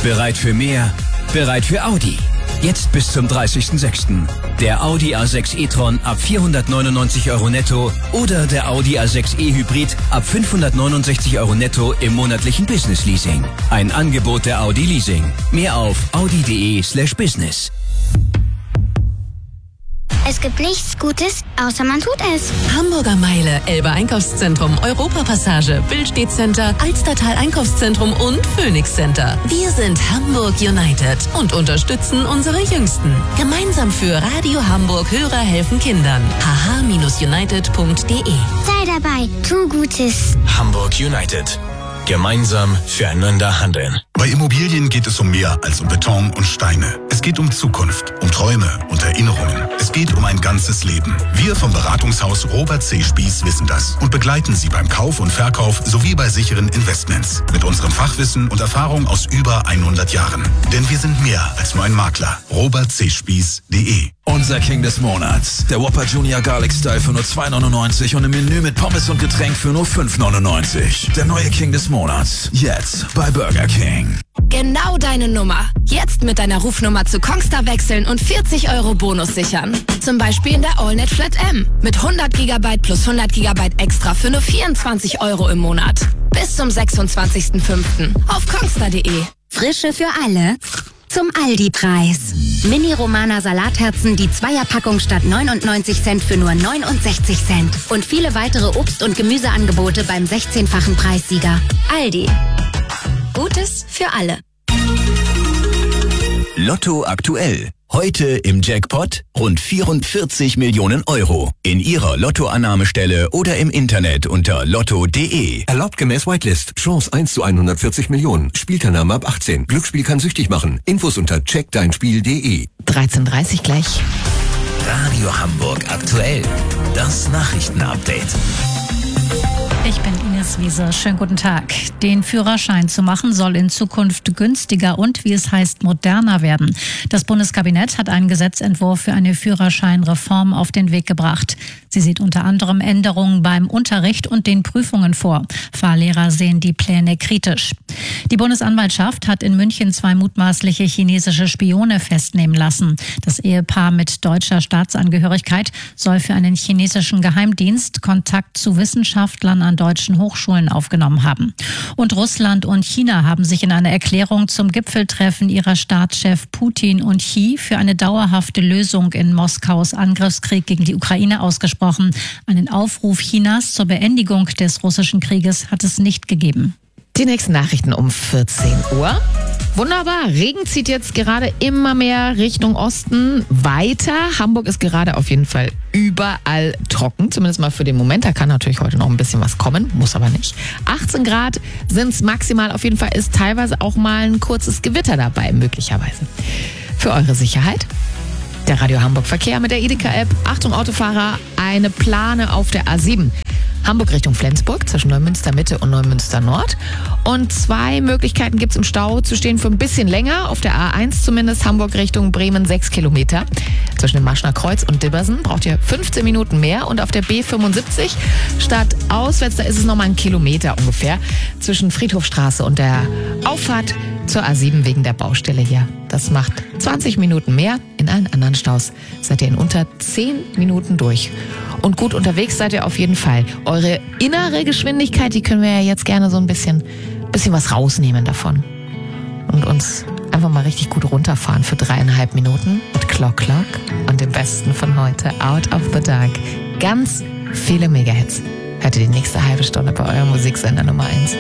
Bereit für mehr? Bereit für Audi. Jetzt bis zum 30.06. Der Audi A6 e-tron ab 499 € netto oder der Audi A6 e-Hybrid ab 569 € netto im monatlichen Business-Leasing. Ein Angebot der Audi Leasing. Mehr auf audi.de/business. Es gibt nichts Gutes, außer man tut es. Hamburger Meile, Elbe Einkaufszentrum, Europapassage, Billstedt Center, Alstertal Einkaufszentrum und Phoenix Center. Wir sind Hamburg United und unterstützen unsere Jüngsten. Gemeinsam für Radio Hamburg Hörer helfen Kindern. hh-united.de. Sei dabei, tu Gutes. Hamburg United. Gemeinsam füreinander handeln. Bei Immobilien geht es um mehr als um Beton und Steine. Es geht um Zukunft, um Träume und Erinnerungen. Es geht um ein ganzes Leben. Wir vom Beratungshaus Robert C. Spieß wissen das und begleiten Sie beim Kauf und Verkauf sowie bei sicheren Investments. Mit unserem Fachwissen und Erfahrung aus über 100 Jahren. Denn wir sind mehr als nur ein Makler. robertcspieß.de. Unser King des Monats. Der Whopper Junior Garlic Style für nur 2,99 und im Menü mit Pommes und Getränk für nur 5,99. Der neue King des Monats. Jetzt bei Burger King. Genau deine Nummer. Jetzt mit deiner Rufnummer zu Kongstar wechseln und 40 € Bonus sichern. Zum Beispiel in der AllNet Flat M. Mit 100 GB plus 100 GB extra für nur 24 € im Monat. Bis zum 26.05. auf kongstar.de. Frische für alle. Zum Aldi-Preis. Mini-Romana Salatherzen, die Zweierpackung statt 99 Cent für nur 69 Cent. Und viele weitere Obst- und Gemüseangebote beim 16-fachen Preissieger. Aldi. Gutes für alle. Lotto aktuell. Heute im Jackpot rund 44 Millionen €. In Ihrer Lottoannahmestelle oder im Internet unter lotto.de. Erlaubt gemäß Whitelist. Chance 1 zu 140 Millionen. Spielteilnahme ab 18. Glücksspiel kann süchtig machen. Infos unter checkdeinspiel.de. 13:30 gleich. Radio Hamburg aktuell. Das Nachrichtenupdate. Ich bin Ines Wiese. Schönen guten Tag. Den Führerschein zu machen soll in Zukunft günstiger und, wie es heißt, moderner werden. Das Bundeskabinett hat einen Gesetzentwurf für eine Führerscheinreform auf den Weg gebracht. Sie sieht unter anderem Änderungen beim Unterricht und den Prüfungen vor. Fahrlehrer sehen die Pläne kritisch. Die Bundesanwaltschaft hat in München 2 mutmaßliche chinesische Spione festnehmen lassen. Das Ehepaar mit deutscher Staatsangehörigkeit soll für einen chinesischen Geheimdienst Kontakt zu Wissenschaftlern an deutschen Hochschulen aufgenommen haben. Und Russland und China haben sich in einer Erklärung zum Gipfeltreffen ihrer Staatschef Putin und Xi für eine dauerhafte Lösung in Moskaus Angriffskrieg gegen die Ukraine ausgesprochen. Einen Aufruf Chinas zur Beendigung des russischen Krieges hat es nicht gegeben. Die nächsten Nachrichten um 14 Uhr. Wunderbar, Regen zieht jetzt gerade immer mehr Richtung Osten weiter. Hamburg ist gerade auf jeden Fall überall trocken, zumindest mal für den Moment. Da kann natürlich heute noch ein bisschen was kommen, muss aber nicht. 18 Grad sind es maximal, auf jeden Fall ist teilweise auch mal ein kurzes Gewitter dabei, möglicherweise. Für eure Sicherheit. Der Radio Hamburg Verkehr mit der Edeka-App. Achtung Autofahrer, eine Plane auf der A7. Hamburg Richtung Flensburg, zwischen Neumünster Mitte und Neumünster Nord. Und 2 Möglichkeiten gibt es im Stau zu stehen für ein bisschen länger. Auf der A1 zumindest, Hamburg Richtung Bremen 6 Kilometer. Zwischen dem Marschner Kreuz und Dibbersen braucht ihr 15 Minuten mehr. Und auf der B75 statt auswärts, da ist es nochmal 1 Kilometer ungefähr. Zwischen Friedhofstraße und der Auffahrt zur A7 wegen der Baustelle hier. Das macht 20 Minuten mehr. In allen anderen Staus seid ihr in unter 10 Minuten durch. Und gut unterwegs seid ihr auf jeden Fall. Eure innere Geschwindigkeit, die können wir ja jetzt gerne so ein bisschen was rausnehmen davon. Und uns einfach mal richtig gut runterfahren für 3,5 Minuten mit Clock Clock und dem Besten von heute, Out of the Dark. Ganz viele Megahits. Hört ihr die nächste halbe Stunde bei eurem Musiksender Nummer 1.